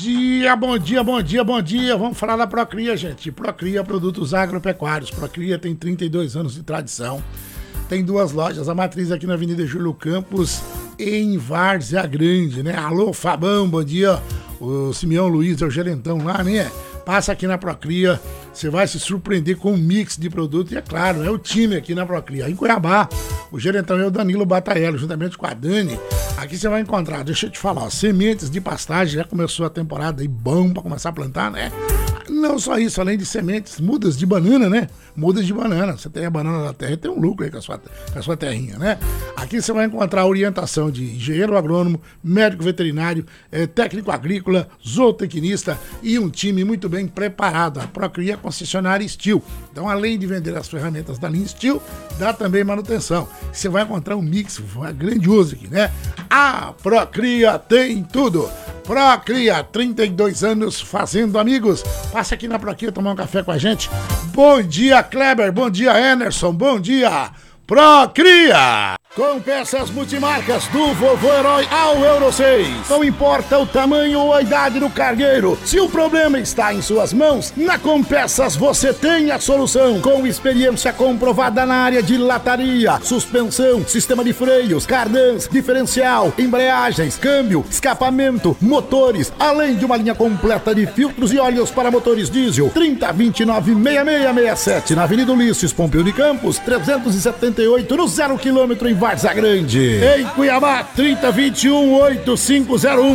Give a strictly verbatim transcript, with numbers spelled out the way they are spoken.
dia, bom dia, bom dia, bom dia. Vamos falar da Procria, gente. Procria Produtos Agropecuários. Procria tem trinta e dois anos de tradição. Tem duas lojas, a matriz aqui na Avenida Júlio Campos, em Várzea Grande, né? Alô, Fabão, bom dia. O Simeão Luiz é o gerentão lá, né? Passa aqui na Procria, você vai se surpreender com um mix de produtos e, é claro, é o time aqui na Procria. Em Cuiabá, o gerentão é o Danilo Bataello, juntamente com a Dani. Aqui você vai encontrar, deixa eu te falar, ó, sementes de pastagem, já começou a temporada aí, bom pra começar a plantar, né? Não só isso, além de sementes, mudas de banana, né? Mudas de banana. Você tem a banana da terra e tem um lucro aí com a sua, com a sua terrinha, né? Aqui você vai encontrar orientação de engenheiro agrônomo, médico veterinário, eh, técnico agrícola, zootecnista e um time muito bem preparado. A Procria é concessionária Steel. Então, além de vender as ferramentas da linha Steel, dá também manutenção. Você vai encontrar um mix grandioso aqui, né? A Procria tem tudo. Procria, trinta e dois anos fazendo amigos. Passa aqui na Procria tomar um café com a gente. Bom dia, Kleber. Bom dia, Enerson. Bom dia, Procria. Com peças multimarcas do Volvo Herói ao Euro seis. Não importa o tamanho ou a idade do cargueiro, se o problema está em suas mãos, na Compeças você tem a solução. Com experiência comprovada na área de lataria, suspensão, sistema de freios, cardãs, diferencial, embreagens, câmbio, escapamento, motores, além de uma linha completa de filtros e óleos para motores diesel. trinta, vinte e nove, sessenta e seis sessenta e sete na Avenida Ulisses Pompeu de Campos, trezentos e setenta e oito no zero quilômetro em Várzea Grande. Em Cuiabá, trinta, vinte e um, oitenta e cinco zero um.